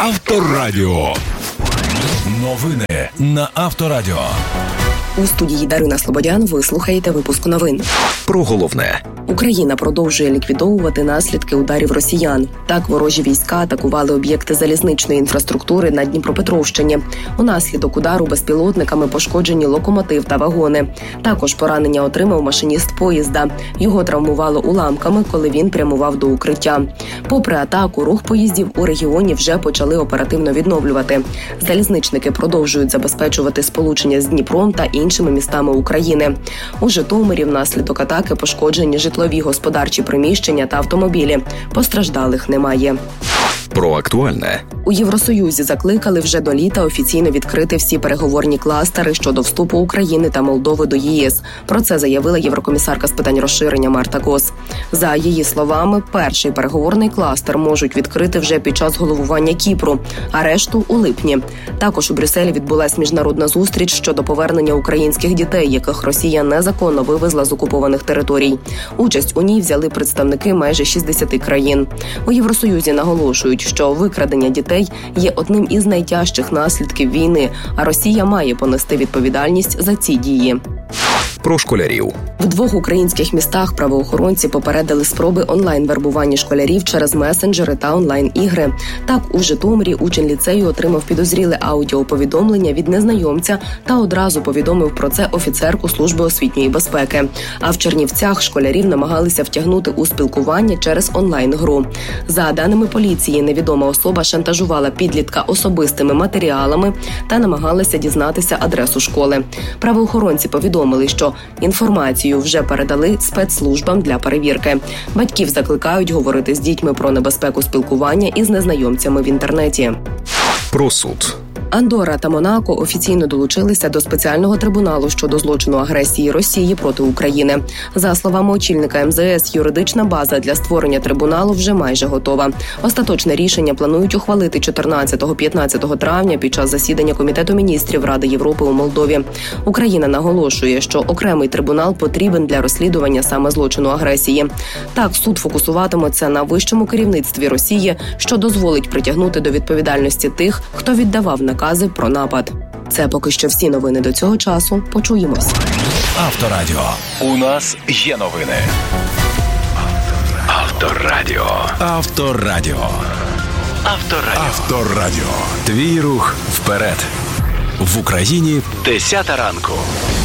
Авторадіо. Новини на Авторадіо. У студії Дарина Слободян ви слухаєте випуск новин. Про головне. Україна продовжує ліквідовувати наслідки ударів росіян. Так, ворожі війська атакували об'єкти залізничної інфраструктури на Дніпропетровщині. Унаслідок удару безпілотниками пошкоджені локомотив та вагони. Також поранення отримав машиніст поїзда. Його травмувало уламками, коли він прямував до укриття. Попри атаку, рух поїздів у регіоні вже почали оперативно відновлювати. Залізничники продовжують забезпечувати сполучення з Дніпром та іншими містами України. У Житомирі внаслідок атаки пошкоджені житлові господарчі приміщення та автомобілі. Постраждалих немає. Про актуальне. У Євросоюзі закликали вже до літа офіційно відкрити всі переговорні кластери щодо вступу України та Молдови до ЄС. Про це заявила єврокомісарка з питань розширення Марта Кос. За її словами, перший переговорний кластер можуть відкрити вже під час головування Кіпру, а решту – у липні. Також у Брюсселі відбулась міжнародна зустріч щодо повернення українських дітей, яких Росія незаконно вивезла з окупованих територій. Участь у ній взяли представники майже 60 країн. У Євросоюзі наголошують, що викрадення дітей є одним із найтяжчих наслідків війни, а Росія має понести відповідальність за ці дії. Про школярів. В 2 українських містах правоохоронці попередили спроби онлайн-вербування школярів через месенджери та онлайн-ігри. Так, у Житомирі учень ліцею отримав підозріле аудіоповідомлення від незнайомця та одразу повідомив про це офіцерку Служби освітньої безпеки. А в Чернівцях школярів намагалися втягнути у спілкування через онлайн-гру. За даними поліції, невідома особа шантажувала підлітка особистими матеріалами та намагалася дізнатися адресу школи. Правоохоронці повідомили, що інформацію вже передали спецслужбам для перевірки. Батьків закликають говорити з дітьми про небезпеку спілкування із незнайомцями в інтернеті. Про суд. Андорра та Монако офіційно долучилися до спеціального трибуналу щодо злочину агресії Росії проти України. За словами очільника МЗС, юридична база для створення трибуналу вже майже готова. Остаточне рішення планують ухвалити 14-15 травня під час засідання Комітету міністрів Ради Європи у Молдові. Україна наголошує, що окремий трибунал потрібен для розслідування саме злочину агресії. Так, суд фокусуватиметься на вищому керівництві Росії, що дозволить притягнути до відповідальності тих, хто віддавав накази про напад. Це поки що всі новини до цього часу. Почуємось. Авторадіо. У нас є новини. Авторадіо. Авторадіо. Авторадіо. Авторадіо. Твій рух вперед. В Україні 10 ранку.